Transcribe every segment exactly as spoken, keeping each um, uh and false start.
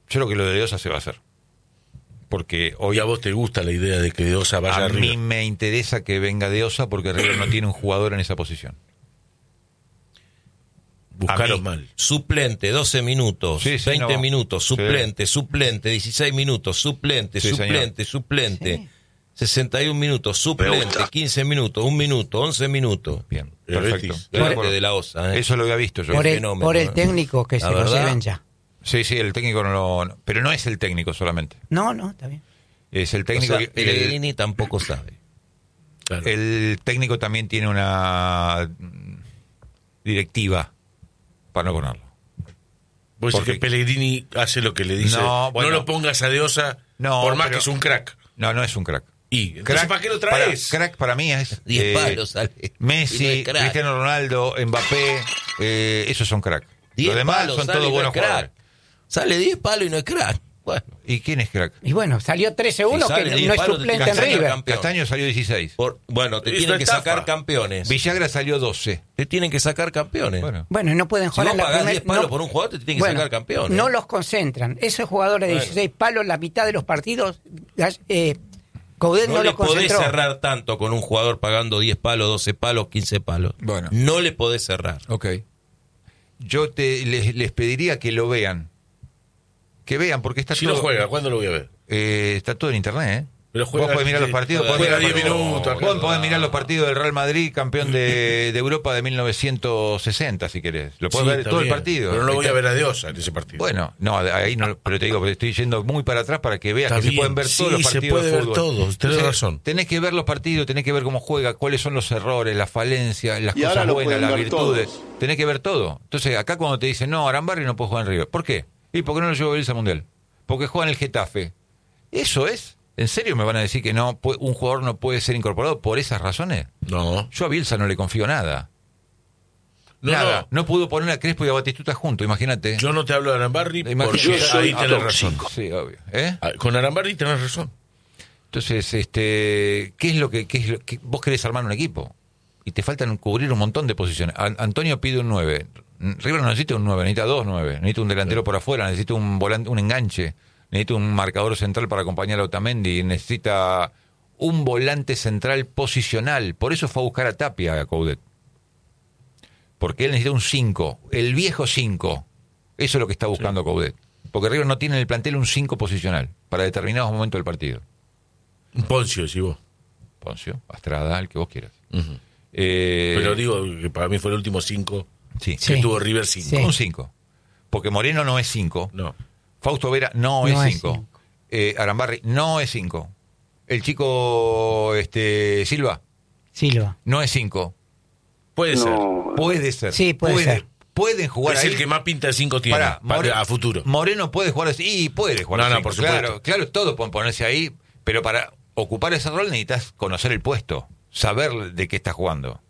Yo creo que lo de De Osa se va a hacer. Porque hoy... ¿Y a vos te gusta la idea de que De Osa vaya a arriba? mí me interesa que venga De Osa porque River no tiene un jugador en esa posición. Buscaron mal. Suplente, doce minutos, Sí, sí, veinte no. minutos, suplente, sí. suplente, dieciséis minutos, suplente, Sí, suplente, señor. suplente, Sí. sesenta y un minutos, suplente, quince minutos, un minuto, once minutos. Bien, El perfecto. Betis. Estoy de acuerdo. Grande de la Osa, ¿eh? Eso lo había visto yo. Por el, fenómeno, por el ¿eh? técnico que La se lo verdad. lleven ya. Sí, sí, el técnico no lo... no- pero no es el técnico solamente. No, no, está bien. Es el O técnico... sea, que- Pellegrini tampoco sabe. Claro. el técnico también tiene una mm, directiva para no ponerlo. Vos decís porque- que Pellegrini hace lo que le dice. No, No, bueno. lo pongas a De Osa, No, por más pero- que es un crack. No, no es un crack. Y entonces, ¿para qué lo traes? Para, crack para mí es Diez eh, palos sale. Y no Messi, es crack. Cristiano Ronaldo, Mbappé, eh, esos son crack. Diez Los demás palos son sale todos y no buenos es crack. jugadores. Sale diez palos y no es crack. Bueno, ¿Y quién es crack? Y bueno, salió trece uno, Si que sale diez no es palos, suplente te en Castaño River. campeón. Castaño salió dieciséis. por- bueno, te Es tienen una que estafa. sacar campeones. Villagra salió doce. Te tienen que sacar campeones. Bueno, Bueno, y no pueden Si jugar vos en la pagás primer- diez palos no- por un jugador, te tienen que Bueno, sacar campeones. No los concentran. Esos jugadores de Bueno. dieciséis palos, la mitad de los partidos, eh, Coudet No, no, le lo podés concentró. cerrar tanto con un jugador pagando diez palos, doce palos, quince palos. Bueno. No le podés cerrar. ok. Yo te les, les pediría que lo vean. Que vean, porque está Si todo... no juega, ¿cuándo lo voy a ver? Eh, está todo en internet, ¿eh? Pero juega- Vos podés mirar los partidos, juega podés mirar diez los partidos. minutos, Vos acá. podés mirar los partidos del Real Madrid, campeón de, de Europa de mil novecientos sesenta, si querés. Lo podés Sí, ver está todo el bien. partido. Pero no lo voy Está- a ver a De Osa en ese partido. Bueno, no, ahí no, pero te digo, porque estoy yendo muy para atrás para que veas Está que se bien, pueden ver sí, todos los se partidos puede de ver fútbol. todos, tenés Entonces, razón. Tenés que ver los partidos, tenés que ver cómo juega, cuáles son los errores, las falencias, las Y ahora cosas lo buenas, pueden las ver virtudes. todos. Tenés que ver todo. Entonces, acá cuando te dicen, no, Arambarri no puede jugar en River. ¿Por qué? ¿Y por qué no lo llevo a Bielsa al Mundial? Porque juega en el Getafe. ¿Eso es? ¿En serio me van a decir que no pu- un jugador no puede ser incorporado por esas razones? No. Yo a Bielsa no le confío nada. No, nada. no. No pudo poner a Crespo y a Batistuta juntos, imagínate. Yo no te hablo de Arambarri Imagínate. porque Yo soy ahí tenés razón. tóxico. Sí, obvio. ¿Eh? Ah, Con Arambarri tenés razón. Entonces, este, ¿qué es lo que, qué es lo que vos querés armar un equipo? Y te faltan cubrir un montón de posiciones. An- Antonio pide un nueve. River no necesita un nueve, necesita dos nueve. Necesita un delantero por afuera, necesita un volante, un enganche, necesita un marcador central para acompañar a Otamendi, necesita un volante central posicional. Por eso fue a buscar a Tapia, a Coudet. Porque él necesita un cinco, el viejo cinco. Eso es lo que está buscando Coudet. Porque River no tiene en el plantel un cinco posicional para determinados momentos del partido. Un Poncio, decís vos. Poncio, Astrada, el que vos quieras. Ujú. Eh, Pero digo que para mí fue el último cinco sí, que Sí. tuvo River cinco. Sí. un cinco. Porque Moreno no es cinco. No. Fausto Vera no, No es es cinco. cinco. Eh, Arambarri no es cinco. El chico este Silva Silva. no es cinco. Puede ser. No, Puede ser. Sí, puede ser. Pueden jugar Es ahí. el que más pinta de cinco tiene Pará, para- More- a futuro. Moreno puede jugar así. Y puede jugar No, así. no, por supuesto. Claro, claro, todos pueden ponerse ahí. Pero para ocupar ese rol necesitas conocer el puesto. Saber de qué estás jugando.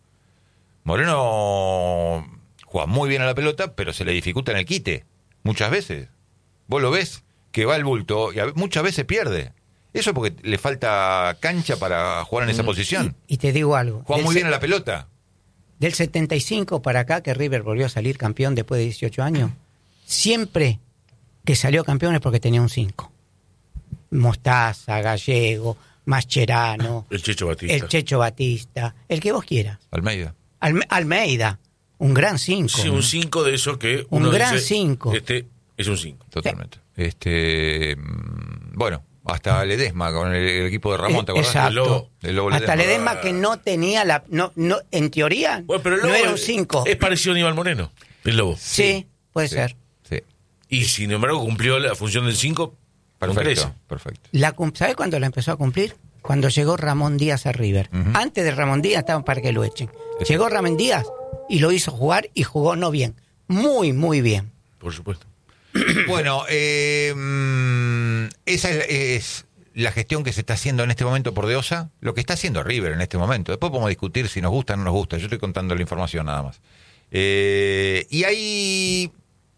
Moreno juega muy bien a la pelota, pero se le dificulta en el quite. Muchas veces. Vos lo ves que va al bulto y a- muchas veces pierde. Eso es porque le falta cancha para jugar en esa posición. Y te digo algo. Juega del muy se- bien a la pelota. Del setenta y cinco para acá, que River volvió a salir campeón después de dieciocho años, siempre que salió campeón es porque tenía un cinco. Mostaza, Gallego, Mascherano, El Checho Batista. el Checho Batista, el que vos quieras. Almeida. Alme- Almeida, un gran cinco. Sí, un cinco de esos que Un uno gran dice, cinco. Este es un cinco. Totalmente. Este, mm, bueno, hasta Ledesma con el, el equipo de Ramón, ¿te Eh, acordás? exacto. El Lobo. El Lobo Hasta Ledesma. Ledesma que no tenía la... No, no, en teoría, Bueno, pero el no Lobo era un es- cinco. Es parecido a Aníbal Moreno, el Lobo. Sí, puede Sí, ser. sí. Y sin embargo cumplió la función del cinco con Perfecto, creces. perfecto. La, cum- ¿Sabe cuándo la empezó a cumplir? Cuando llegó Ramón Díaz a River. Ujú. Antes de Ramón Díaz estaban para que lo echen. Sí. Llegó Ramón Díaz y lo hizo jugar y jugó no bien. Muy, muy bien. Por supuesto. Bueno, eh, mm, esa es, es la gestión que se está haciendo en este momento por De Osa, lo que está haciendo River en este momento. Después podemos discutir si nos gusta o no nos gusta. Yo estoy contando la información nada más. Eh, y ahí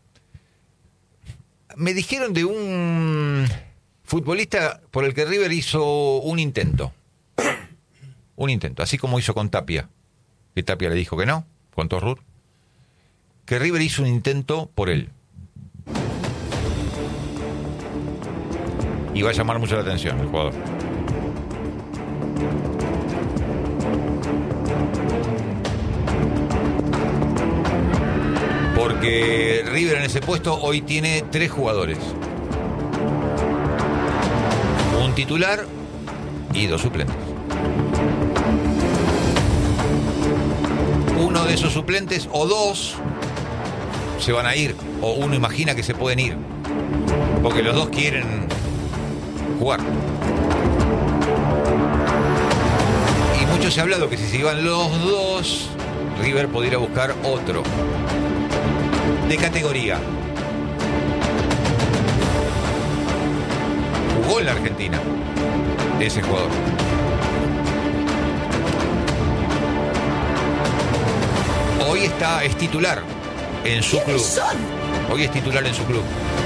me dijeron de un futbolista por el que River hizo un intento. Un intento, así como hizo con Tapia. Que Tapia le dijo que no, con Torrur. Que River hizo un intento por él. Y va a llamar mucho la atención el jugador. Porque River en ese puesto hoy tiene tres jugadores. Un titular y dos suplentes. Uno de esos suplentes o dos se van a ir, o uno imagina que se pueden ir, porque los dos quieren jugar. Y mucho se ha hablado que si se iban los dos, River podría buscar otro de categoría. Jugó en la Argentina ese jugador. Hoy está, es titular en su club. Hoy es titular en su club.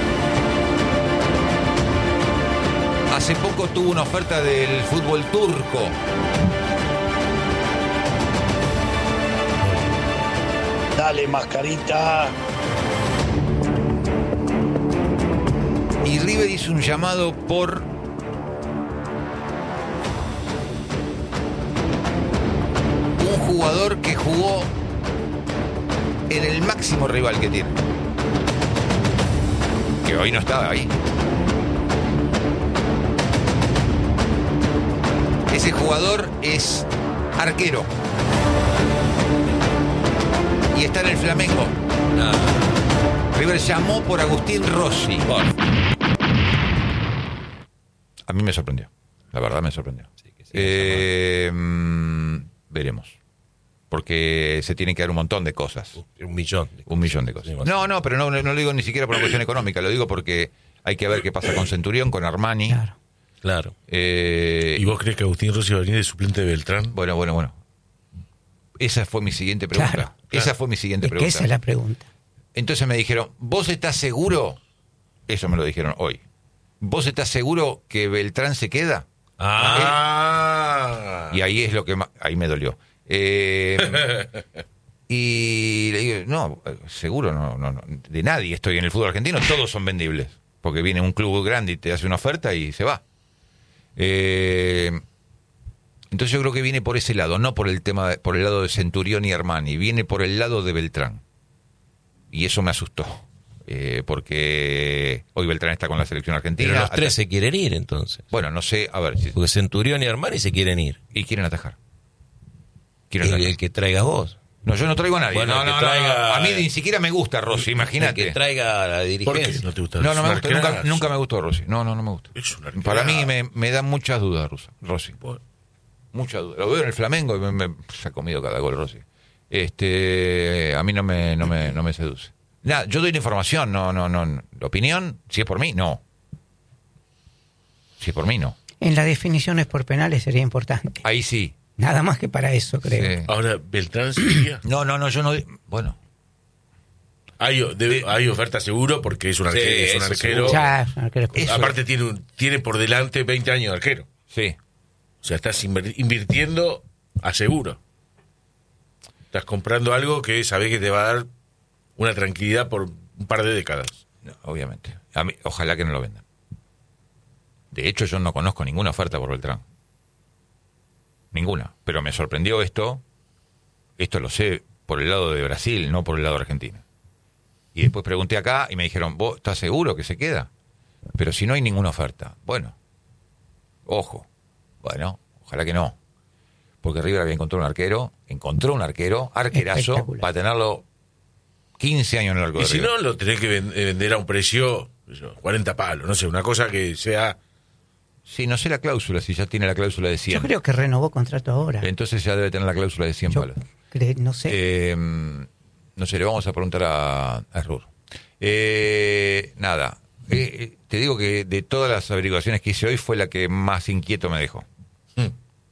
Hace poco tuvo una oferta del fútbol turco. Dale, Mascarita. Y River hizo un llamado por un jugador que jugó en el máximo rival que tiene, que hoy no estaba ahí. Ese jugador es arquero y está en el Flamengo. Ah, River llamó por Agustín Rossi. bueno. A mí me sorprendió, la verdad me sorprendió. Sí, que sí, Eh, mm, veremos, porque se tienen que dar un montón de cosas. Un millón. de Un millón de cosas. Sí, más. No, no, pero no, no lo digo ni siquiera por una cuestión económica, lo digo porque hay que ver qué pasa con Centurión, con Armani. Claro. Claro. Eh, ¿Y vos crees que Agustín Rossi va a venir de suplente de Beltrán? bueno, bueno, bueno. Esa fue mi siguiente pregunta. Claro, Esa claro. fue mi siguiente Es que pregunta. esa es la pregunta. Entonces me dijeron, ¿vos estás seguro? Eso me lo dijeron hoy. ¿Vos estás seguro que Beltrán se queda? Ah. Y ahí es lo que más, ahí me dolió. Eh, y le digo, no, seguro no, no, no, de nadie estoy en el fútbol argentino, todos son vendibles, porque viene un club grande y te hace una oferta y se va. Eh, entonces yo creo que viene por ese lado, no por el tema, de- por el lado de Centurión y Armani, viene por el lado de Beltrán. Y eso me asustó, eh, porque hoy Beltrán está con la selección argentina. Pero los tres Ata- se quieren ir entonces. Bueno, no sé, a ver, si- Porque Centurión y Armani se quieren ir. y quieren atajar. Quieren El, atajar. el que traigas vos. No, yo no traigo a nadie. Bueno, no, el que no, no, traiga- no. A mí ni siquiera me gusta Rossi, El imagínate. que traiga a la ¿Por qué dirigencia. no te gusta? No, Es no me un gusta, nunca, arquerazo. nunca me gustó Rossi. No, no, no me gusta. Es un arquerazo. Para mí me, me da muchas dudas Rusa- Rossi. Bueno, Muchas dudas. Lo veo en el Flamengo y me, me- se ha comido cada gol Rossi. Este, a mí no me, no me, no me seduce. Nada, yo doy la información, no, no, no. La opinión, si es por mí, no. Si es por mí, no. En las definiciones por penales sería importante. Ahí sí. Nada más que para eso, creo. Sí. ahora, ¿Beltrán sería? No, no, no, yo no. Bueno, Hay, debe- hay oferta seguro porque es un, arque- Sí, es un eso arquero. seguro. Ya, no creo que- Eso- Aparte tiene, un- tiene por delante veinte años de arquero. sí. O sea, estás inver- invirtiendo a seguro. Estás comprando algo que sabés que te va a dar una tranquilidad por un par de décadas. No, obviamente. A mí, ojalá que no lo vendan. De hecho, yo no conozco ninguna oferta por Beltrán. Ninguna. Pero me sorprendió esto. Esto lo sé por el lado de Brasil, no por el lado de Argentina. Y después pregunté acá y me dijeron, ¿vos estás seguro que se queda? Pero si no hay ninguna oferta. Bueno, ojo. Bueno, ojalá que no. Porque River había encontrado un arquero, encontró un arquero, arquerazo, Espectacular. para tenerlo quince años en el arco Y de si River. no, lo tenés que ven- eh, vender a un precio qué sé yo, cuarenta palos. No sé, una cosa que sea... Sí, no sé la cláusula, si ya tiene la cláusula de cien. Yo creo que renovó contrato ahora. Entonces ya debe tener la cláusula de cien Yo palos. cre- no sé. Eh, no sé, le vamos a preguntar a, a Rur. Eh, nada, eh, eh, te digo que de todas las averiguaciones que hice hoy fue la que más inquieto me dejó. Hmm.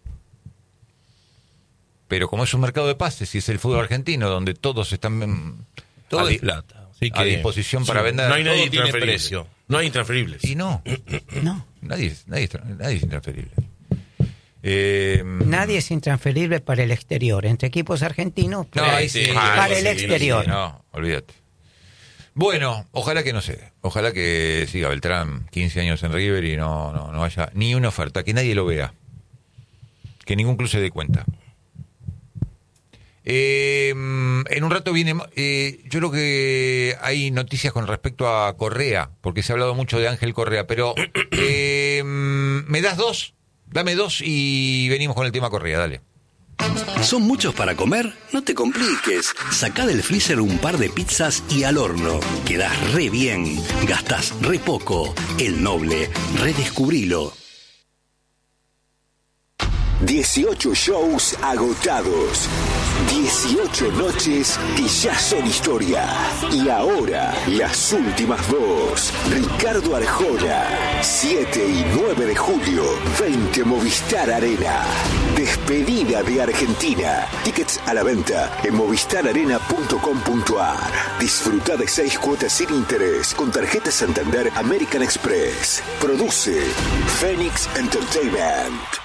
Pero como es un mercado de pases y es el fútbol argentino donde todos están mm, Todo a, es di- plata. Así a que disposición para Sí, vender. no hay nadie todo tiene intransferible. precio. No hay intransferibles. Y no, No. nadie, nadie, nadie es intransferible. Eh, Nadie es intransferible para el exterior. Entre equipos argentinos, No, para, ahí sí. para Ah, el sí, exterior. No, olvídate. Bueno, ojalá que no sé. Ojalá que siga Beltrán quince años en River y no, no, no haya ni una oferta, que nadie lo vea. Que ningún club se dé cuenta. Eh, en un rato viene... Eh, yo creo que hay noticias con respecto a Correa, porque se ha hablado mucho de Ángel Correa, pero eh, ¿me das dos? Dame dos y venimos con el tema Correa, dale. ¿Son muchos para comer? No te compliques. Sacá del freezer un par de pizzas y al horno. Quedás re bien. Gastás re poco. El Noble. Redescubrilo. dieciocho shows agotados. dieciocho noches que ya son historia. Y ahora, las últimas dos. Ricardo Arjona. siete y nueve de julio. veinte Movistar Arena. Despedida de Argentina. Tickets a la venta en movistar arena punto com punto a r. Disfruta de seis cuotas sin interés con tarjeta Santander American Express. Produce Phoenix Entertainment.